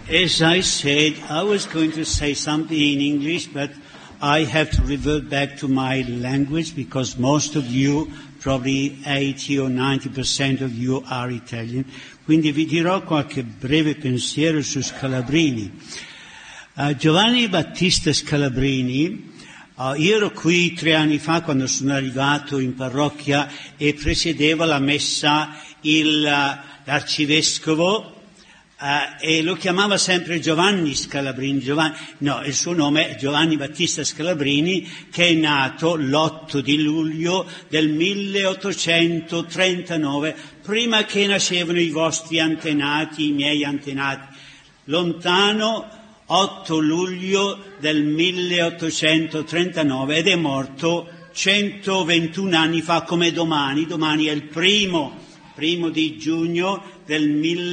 As I said, I was going to say something in English, but I have to revert back to my language because most of you, probably 80 or 90% of you are Italian. Quindi vi dirò qualche breve pensiero su Scalabrini. Giovanni Battista Scalabrini, io ero qui 3 anni fa quando sono arrivato in parrocchia e presiedeva la messa l'arcivescovo e lo chiamava sempre Giovanni Scalabrini. Il suo nome è Giovanni Battista Scalabrini, che è nato l'8 di luglio del 1839, prima che nascevano i vostri antenati, i miei antenati. Lontano 8 luglio del 1839 ed è morto 121 anni fa come domani. Domani è il primo di giugno del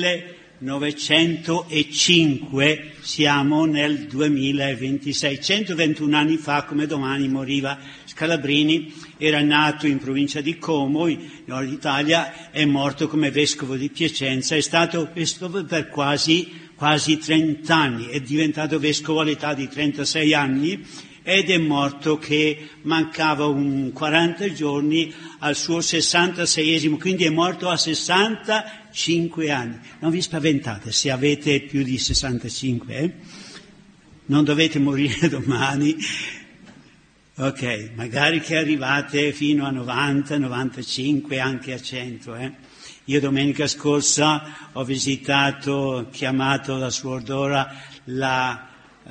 1905, siamo nel 2026. 121 anni fa come domani moriva Scalabrini, era nato in provincia di Como, in Nord Italia, è morto come vescovo di Piacenza, è stato vescovo per quasi 30 anni, è diventato vescovo all'età di 36 anni ed è morto che mancava 40 giorni al suo 66esimo, quindi è morto a 65 anni. Non vi spaventate se avete più di 65, non dovete morire domani. Ok, magari che arrivate fino a 90, 95, anche a 100, Io domenica scorsa ho chiamato da Suor Dora la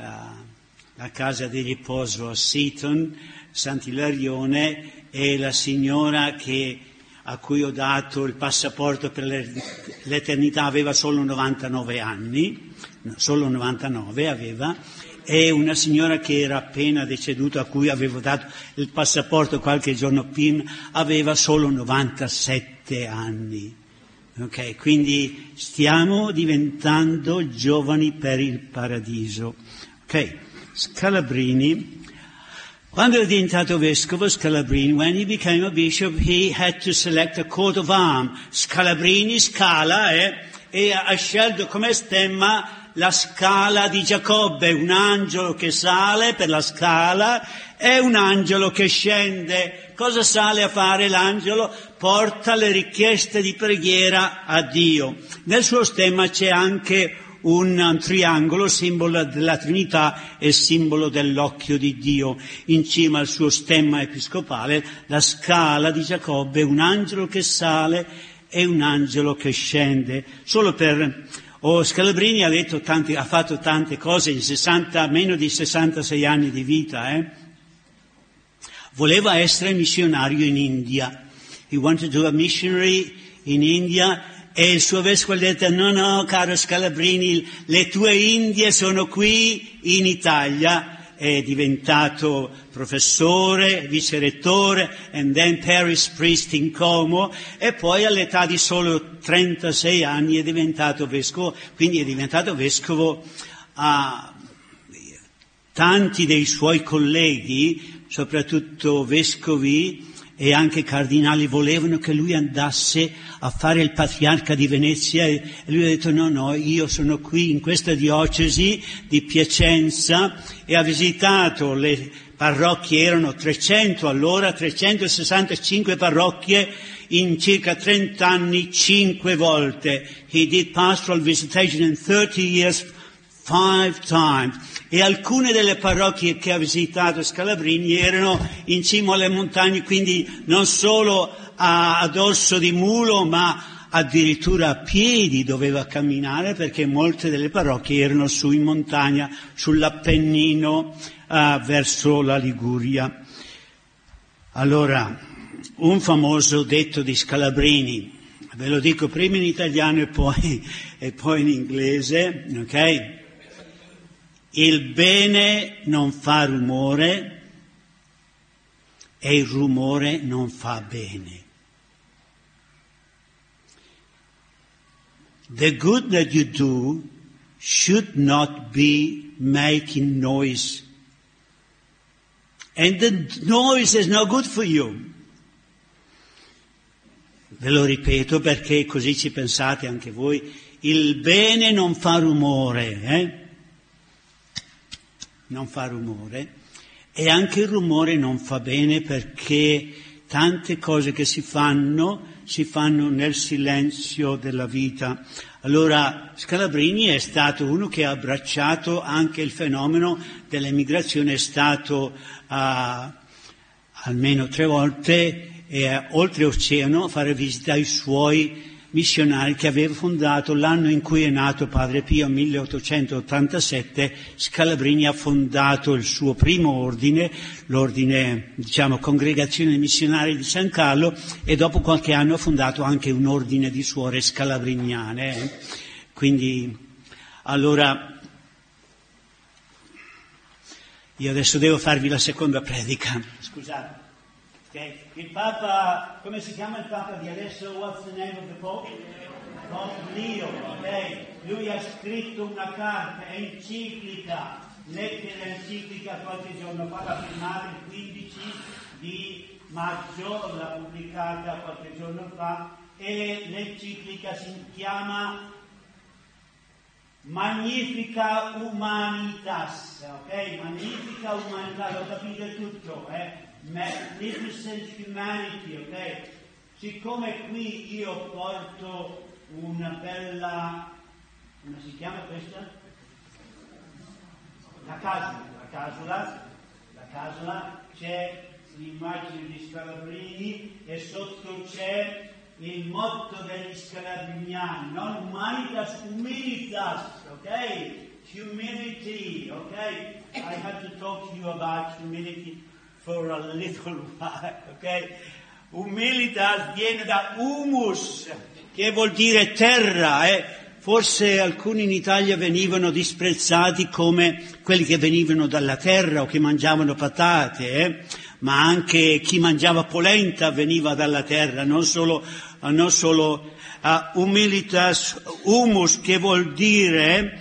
casa di riposo a Seaton, Sant'Ilarione, e la signora a cui ho dato il passaporto per l'eternità aveva solo 99 anni, solo 99 aveva, e una signora che era appena deceduta, a cui avevo dato il passaporto qualche giorno prima, aveva solo 97 anni. Ok, quindi stiamo diventando giovani per il paradiso. Ok, Scalabrini, quando è diventato vescovo, Scalabrini, when he became a bishop, he had to select a coat of arms. Scalabrini, scala, e ha scelto come stemma la scala di Giacobbe, un angelo che sale per la scala e un angelo che scende. Cosa sale a fare l'angelo? Porta le richieste di preghiera a Dio. Nel suo stemma c'è anche un triangolo, simbolo della Trinità e simbolo dell'occhio di Dio. In cima al suo stemma episcopale, la scala di Giacobbe, un angelo che sale e un angelo che scende. Scalabrini ha fatto tante cose in meno di 66 anni di vita, Voleva essere missionario in India. He wanted to be a missionary in India, e il suo vescovo gli ha detto: no, caro Scalabrini, le tue Indie sono qui in Italia. È diventato professore, vicerettore, and then parish priest in Como, e poi all'età di solo 36 anni è diventato vescovo. Quindi è diventato vescovo. Tanti dei suoi colleghi, soprattutto vescovi e anche cardinali, volevano che lui andasse a fare il patriarca di Venezia, e lui ha detto no, io sono qui in questa diocesi di Piacenza, e ha visitato le parrocchie, erano 300 allora, 365 parrocchie in circa 30 anni, 5 volte. He did pastoral visitation in 30 years, 5 times. E alcune delle parrocchie che ha visitato Scalabrini erano in cima alle montagne, quindi non solo a dorso di mulo, ma addirittura a piedi doveva camminare, perché molte delle parrocchie erano su in montagna, sull'Appennino, verso la Liguria. Allora, un famoso detto di Scalabrini, ve lo dico prima in italiano e poi in inglese, ok? Il bene non fa rumore e il rumore non fa bene. The good that you do should not be making noise. And the noise is no good for you. Ve lo ripeto perché così ci pensate anche voi. il bene non fa rumore, non fa rumore, e anche il rumore non fa bene, perché tante cose che si fanno nel silenzio della vita. Allora Scalabrini è stato uno che ha abbracciato anche il fenomeno dell'emigrazione, è stato almeno 3 volte oltreoceano a fare visita ai suoi missionari che aveva fondato l'anno in cui è nato Padre Pio, 1887. Scalabrini ha fondato il suo primo ordine, l'ordine, Congregazione Missionari di San Carlo, e dopo qualche anno ha fondato anche un ordine di suore scalabriniane. Quindi, allora, io adesso devo farvi la seconda predica. Scusate. Okay. Il Papa, come si chiama il Papa di adesso? What's the name of the Pope? Pope Leo, ok? Lui ha scritto una carta, enciclica, lettera enciclica qualche giorno fa, l'ha firmata il 15 di maggio, l'ha pubblicata qualche giorno fa, e l'enciclica si chiama Magnifica Humanitas, ok? Magnifica Humanitas, lo capite tutto, Magnificent Humanity, ok? Siccome qui io porto una bella, come si chiama questa? La casola, c'è l'immagine di Scalabrini e sotto c'è il motto degli scalabriniani, non humanitas, humilitas, ok? Humility, ok? I have to talk to you about humility for a little while, ok? Humilitas viene da humus, che vuol dire terra, Forse alcuni in Italia venivano disprezzati come quelli che venivano dalla terra o che mangiavano patate, ma anche chi mangiava polenta veniva dalla terra, non solo humilitas, humus, che vuol dire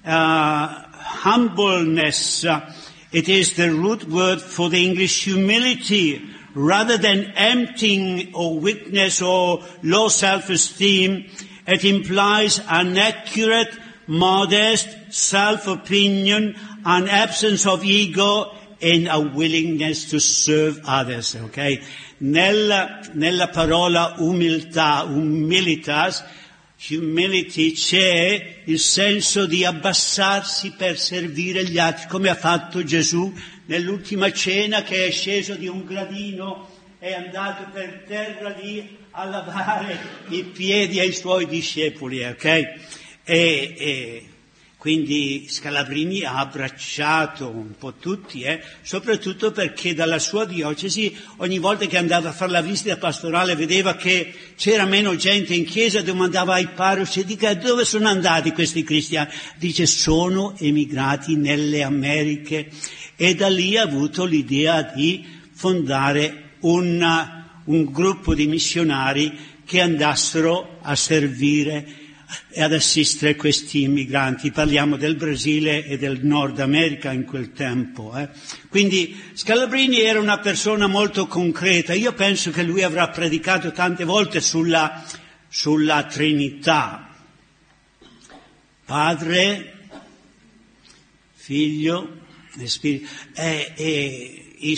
humbleness. It is the root word for the English humility. Rather than emptying or weakness or low self-esteem, it implies an accurate, modest self-opinion, an absence of ego, and a willingness to serve others, ok? Nella parola umiltà, humilitas, humility, c'è il senso di abbassarsi per servire gli altri, come ha fatto Gesù nell'ultima cena, che è sceso di un gradino, è andato per terra lì a lavare i piedi ai suoi discepoli, ok? E quindi Scalabrini ha abbracciato un po' tutti, soprattutto perché dalla sua diocesi, ogni volta che andava a fare la visita pastorale, vedeva che c'era meno gente in chiesa, domandava ai parroci, dica, dove sono andati questi cristiani? Dice, sono emigrati nelle Americhe, e da lì ha avuto l'idea di fondare un gruppo di missionari che andassero a servire e ad assistere questi immigranti. Parliamo del Brasile e del Nord America in quel tempo. Quindi Scalabrini era una persona molto concreta. Io penso che lui avrà predicato tante volte sulla Trinità. Padre, Figlio e Spirito. E i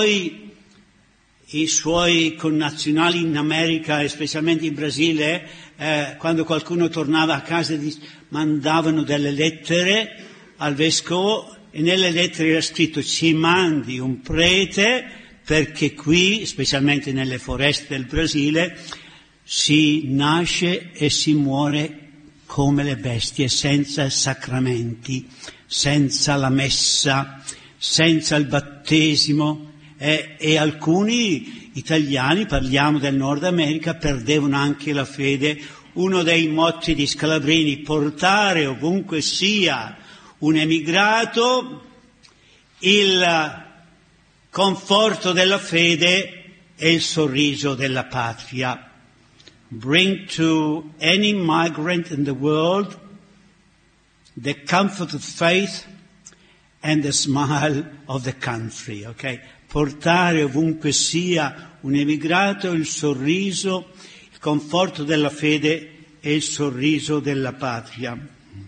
suoi connazionali in America, e specialmente in Brasile, quando qualcuno tornava a casa mandavano delle lettere al vescovo, e nelle lettere era scritto: ci mandi un prete, perché qui, specialmente nelle foreste del Brasile, si nasce e si muore come le bestie, senza sacramenti, senza la messa, senza il battesimo. E alcuni italiani, parliamo del Nord America, perdevano anche la fede. Uno dei motti di Scalabrini: portare ovunque sia un emigrato il conforto della fede e il sorriso della patria. Bring to any migrant in the world the comfort of faith and the smile of the country, ok? Portare ovunque sia un emigrato il sorriso, il conforto della fede e il sorriso della patria.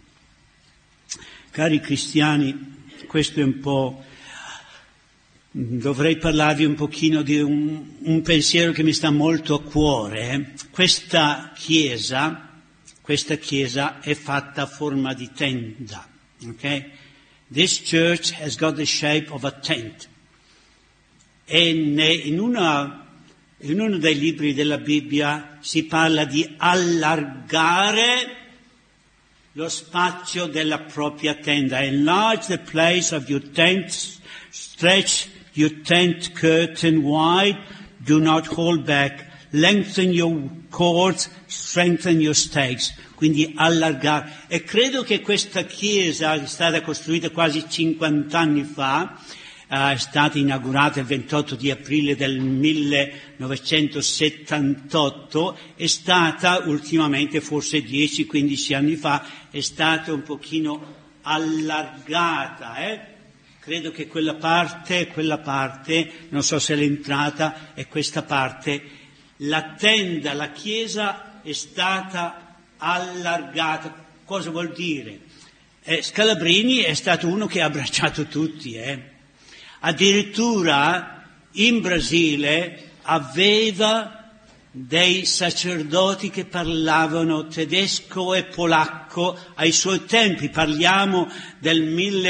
Cari cristiani, questo è un po'... Dovrei parlarvi un pochino di un pensiero che mi sta molto a cuore. Questa chiesa è fatta a forma di tenda, ok? This church has got the shape of a tent. E in uno dei libri della Bibbia si parla di allargare lo spazio della propria tenda. Enlarge the place of your tent, stretch your tent curtain wide, do not hold back, lengthen your cords, strengthen your stakes. Quindi allargare. E credo che questa chiesa è stata costruita quasi 50 anni fa, è stata inaugurata il 28 di aprile del 1978, è stata ultimamente, forse 10-15 anni fa, è stata un pochino allargata, Credo che quella parte, non so se l'entrata è questa parte, la tenda, la chiesa è stata allargata. Cosa vuol dire? Scalabrini è stato uno che ha abbracciato tutti, Addirittura in Brasile aveva dei sacerdoti che parlavano tedesco e polacco ai suoi tempi, parliamo del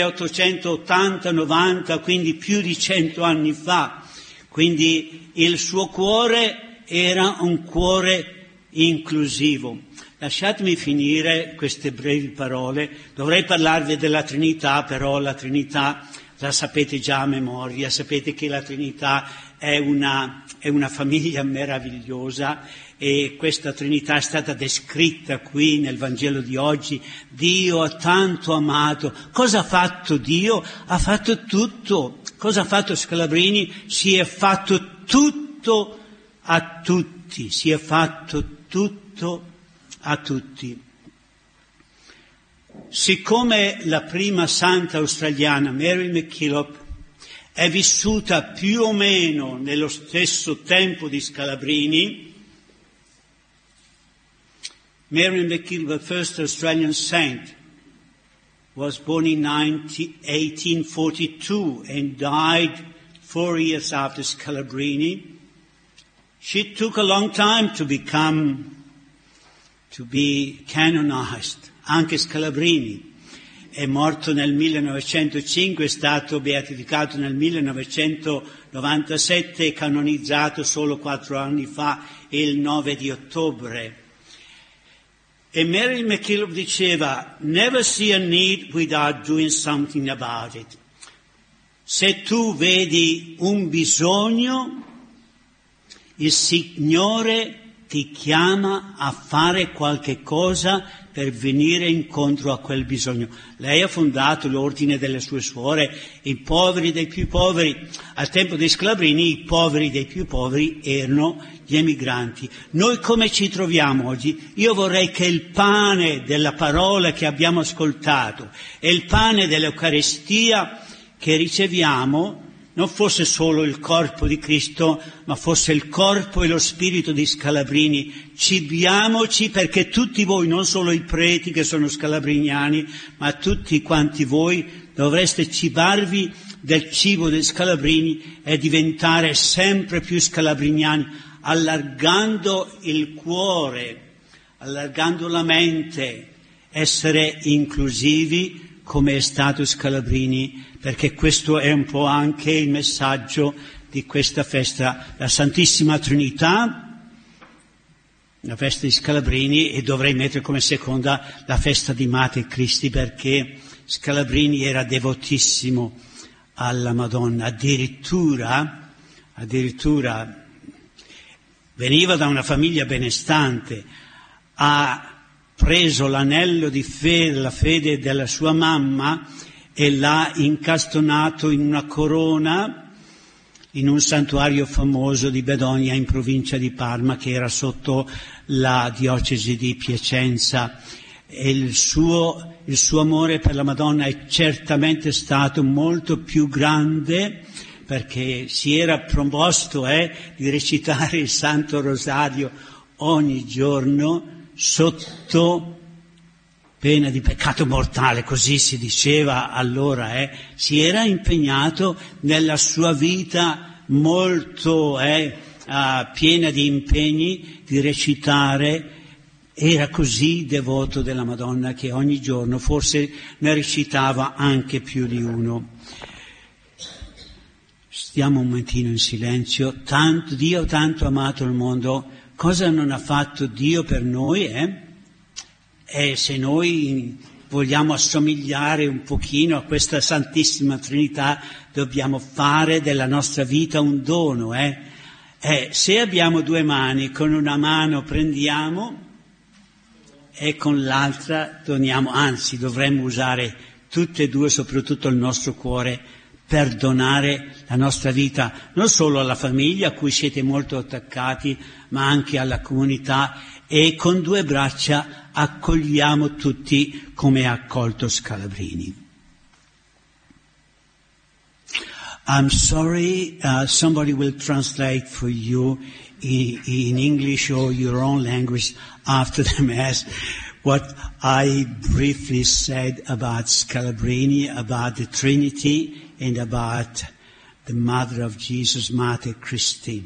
1880-90, quindi più di 100 anni fa. Quindi il suo cuore era un cuore inclusivo. Lasciatemi finire queste brevi parole. Dovrei parlarvi della Trinità, però la Trinità la sapete già a memoria, sapete che la Trinità è una famiglia meravigliosa e questa Trinità è stata descritta qui nel Vangelo di oggi. Dio ha tanto amato. Cosa ha fatto Dio? Ha fatto tutto. Cosa ha fatto Scalabrini? Si è fatto tutto a tutti. Si è fatto tutto a tutti. Siccome la prima santa australiana, Mary MacKillop, è vissuta più o meno nello stesso tempo di Scalabrini, Mary MacKillop, the first Australian saint, was born in 1842 and died 4 years after Scalabrini. She took a long time to be canonized. Anche Scalabrini è morto nel 1905, è stato beatificato nel 1997 e canonizzato solo 4 anni fa, il 9 di ottobre. E Mary MacKillop diceva, never see a need without doing something about it. Se tu vedi un bisogno, il Signore ti chiama a fare qualche cosa per venire incontro a quel bisogno. Lei ha fondato l'ordine delle sue suore, i poveri dei più poveri. Al tempo dei Scalabrini i poveri dei più poveri erano gli emigranti. Noi come ci troviamo oggi? Io vorrei che il pane della parola che abbiamo ascoltato e il pane dell'Eucaristia che riceviamo non fosse solo il corpo di Cristo, ma fosse il corpo e lo spirito di Scalabrini. Cibiamoci, perché tutti voi, non solo i preti che sono scalabriniani, ma tutti quanti voi dovreste cibarvi del cibo dei Scalabrini e diventare sempre più scalabriniani, allargando il cuore, allargando la mente, essere inclusivi come è stato Scalabrini, perché questo è un po' anche il messaggio di questa festa, la Santissima Trinità, la festa di Scalabrini, e dovrei mettere come seconda la festa di Mater Christi, perché Scalabrini era devotissimo alla Madonna, addirittura veniva da una famiglia benestante, ha preso l'anello di fede, la fede della sua mamma, e l'ha incastonato in una corona in un santuario famoso di Bedonia in provincia di Parma, che era sotto la diocesi di Piacenza. E il suo amore per la Madonna è certamente stato molto più grande, perché si era proposto di recitare il Santo Rosario ogni giorno sotto pena di peccato mortale, così si diceva allora, si era impegnato nella sua vita molto piena di impegni di recitare. Era così devoto della Madonna che ogni giorno forse ne recitava anche più di uno. Stiamo un momentino in silenzio. Dio tanto ha amato il mondo. Cosa non ha fatto Dio per noi? E se noi vogliamo assomigliare un pochino a questa Santissima Trinità, dobbiamo fare della nostra vita un dono. Se abbiamo due mani, con una mano prendiamo e con l'altra doniamo, anzi dovremmo usare tutte e due, soprattutto il nostro cuore, per donare la nostra vita, non solo alla famiglia a cui siete molto attaccati, ma anche alla comunità, e con due braccia accogliamo tutti come ha accolto Scalabrini. I'm sorry, somebody will translate for you in English or your own language after the Mass what I briefly said about Scalabrini, about the Trinity and about the Mother of Jesus, Mater Christi.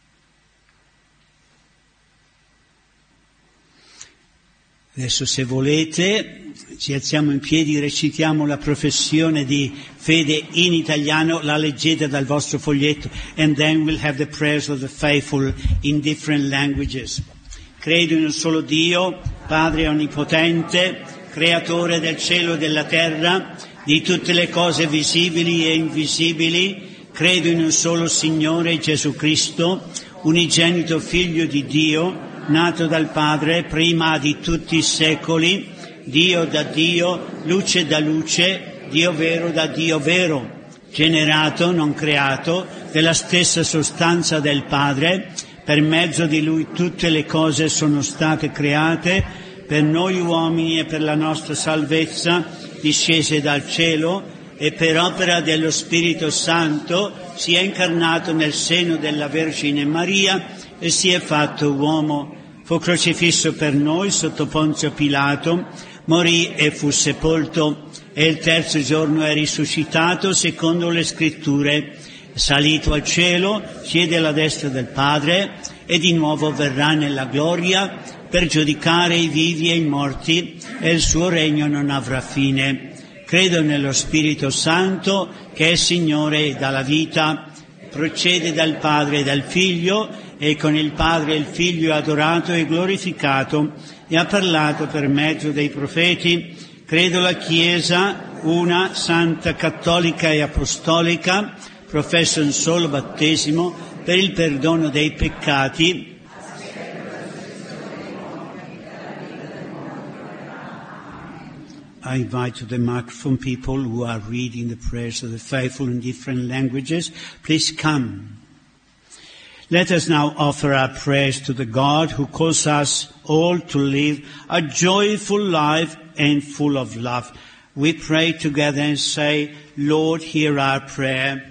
Adesso se volete ci alziamo in piedi, recitiamo la professione di fede in italiano, la leggete dal vostro foglietto, and then we'll have the prayers of the faithful in different languages. Credo in un solo Dio, Padre Onnipotente, Creatore del cielo e della terra, di tutte le cose visibili e invisibili. Credo in un solo Signore Gesù Cristo, unigenito Figlio di Dio, nato dal Padre prima di tutti i secoli, Dio da Dio, luce da luce, Dio vero da Dio vero, generato, non creato, della stessa sostanza del Padre. Per mezzo di Lui tutte le cose sono state create, per noi uomini e per la nostra salvezza, discese dal cielo, e per opera dello Spirito Santo si è incarnato nel seno della Vergine Maria e si è fatto uomo. Fu crocifisso per noi sotto Ponzio Pilato, morì e fu sepolto, e il terzo giorno è risuscitato secondo le Scritture. Salito al cielo, siede alla destra del Padre e di nuovo verrà nella gloria per giudicare i vivi e i morti, e il suo regno non avrà fine. Credo nello Spirito Santo, che è Signore dalla vita, procede dal Padre e dal Figlio, e con il Padre e il Figlio è adorato e glorificato, e ha parlato per mezzo dei profeti. Credo la Chiesa, una, santa, cattolica e apostolica, professo un solo battesimo per il perdono dei peccati. I invite to the microphone people who are reading the prayers of the faithful in different languages. Please come. Let us now offer our prayers to the God who calls us all to live a joyful life and full of love. We pray together and say, Lord, hear our prayer.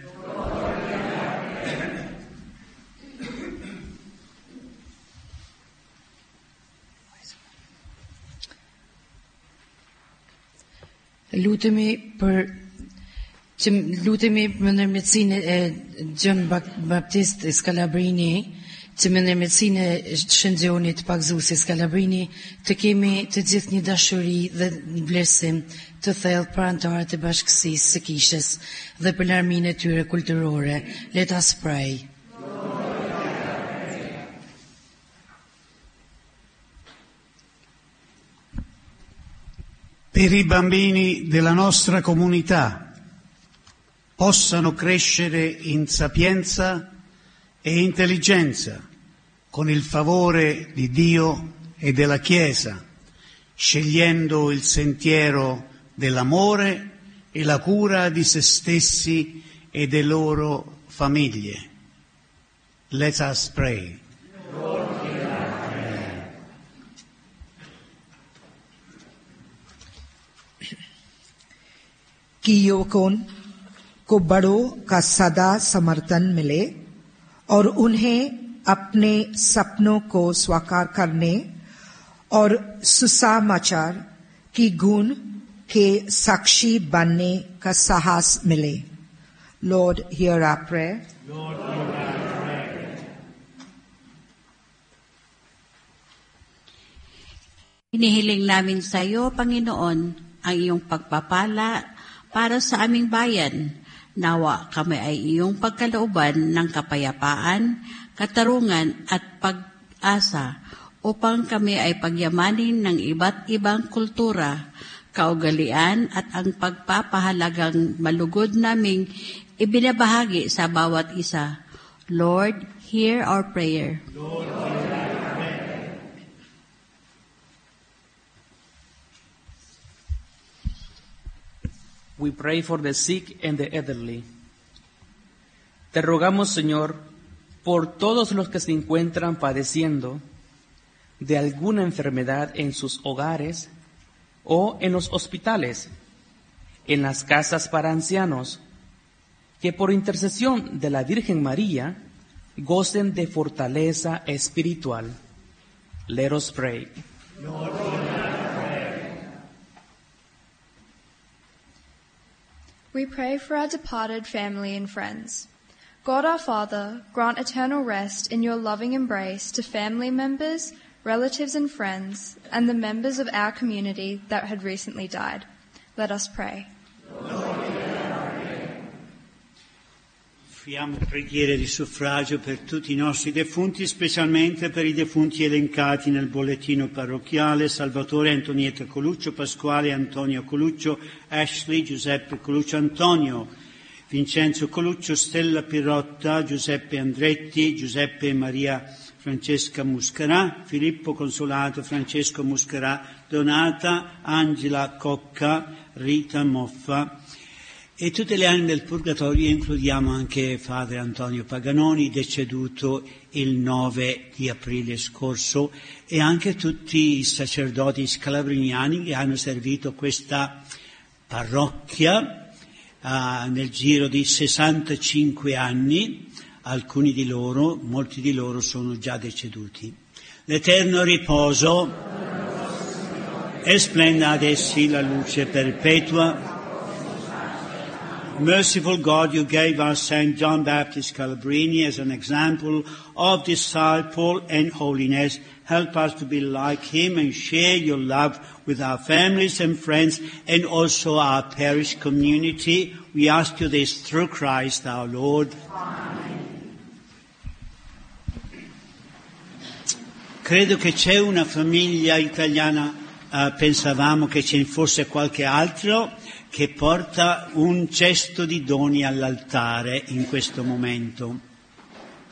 Lutemi më ndërmjetësinë e Gjon Baptist Scalabrini, që më ndërmjetësinë e Shënxionit Pagzusi Scalabrini, të kemi të gjithë një dashuri dhe një vlerësim të thellë për anëtarët e bashkësisë së Kishës dhe për larminë e tyre kulturore. Let us pray. Per i bambini della nostra comunità possano crescere in sapienza e intelligenza con il favore di Dio e della Chiesa, scegliendo il sentiero dell'amore e la cura di se stessi e delle loro famiglie. Let us pray. कि युवकों को बड़ों का सदा समर्थन मिले और उन्हें अपने सपनों को साकार करने और सुसमाचार की गुण के साक्षी बनने का साहस मिले। Lord, hear our prayer. Hinihiling namin sa iyo, Panginoon, ang iyong pagpapala para sa aming bayan. Nawa kami ay iyong pagkalooban ng kapayapaan, katarungan at pag-asa upang kami ay pagyamanin ng iba't ibang kultura, kaugalian at ang pagpapahalagang malugod naming ibinabahagi sa bawat isa. Lord, hear our prayer. Lord, we pray for the sick and the elderly. Te rogamos, Señor, por todos los que se encuentran padeciendo de alguna enfermedad en sus hogares o en los hospitales, en las casas para ancianos, que por intercesión de la Virgen María gocen de fortaleza espiritual. Let us pray. Lord, we pray for our departed family and friends. God our Father, grant eternal rest in your loving embrace to family members, relatives and friends, and the members of our community that had recently died. Let us pray. Offriamo preghiere di suffragio per tutti i nostri defunti, specialmente per i defunti elencati nel bollettino parrocchiale: Salvatore Antonietta Coluccio, Pasquale Antonio Coluccio, Ashley Giuseppe Coluccio Antonio, Vincenzo Coluccio, Stella Pirotta, Giuseppe Andretti, Giuseppe e Maria Francesca Muscarà, Filippo Consolato, Francesco Muscarà, Donata, Angela Cocca, Rita Moffa. E tutte le anime del Purgatorio includiamo anche Padre Antonio Paganoni, deceduto il 9 di aprile scorso, e anche tutti i sacerdoti scalabriniani che hanno servito questa parrocchia nel giro di 65 anni. Alcuni di loro, molti di loro sono già deceduti. L'eterno riposo e splenda ad essi la luce perpetua. Merciful God, you gave us St. John Baptist Scalabrini as an example of disciple and holiness. Help us to be like him and share your love with our families and friends and also our parish community. We ask you this through Christ our Lord. Amen. Credo che c'è una famiglia italiana, pensavamo che ce ne fosse qualche altro, che porta un cesto di doni all'altare in questo momento.